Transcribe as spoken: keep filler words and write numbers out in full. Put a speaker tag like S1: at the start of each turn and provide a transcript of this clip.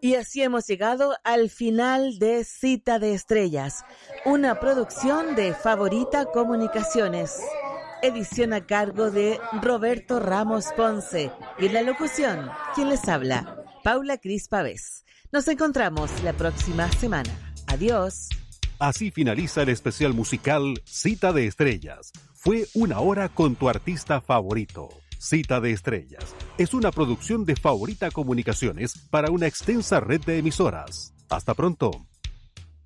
S1: Y así hemos llegado al final de Cita de Estrellas, una producción de Favorita Comunicaciones. Edición a cargo de Roberto Ramos Ponce. Y en la locución, quien les habla, Paula Cris Pavés. Nos encontramos la próxima semana. Adiós.
S2: Así finaliza el especial musical Cita de Estrellas. Fue una hora con tu artista favorito. Cita de Estrellas es una producción de Favorita Comunicaciones para una extensa red de emisoras. Hasta pronto.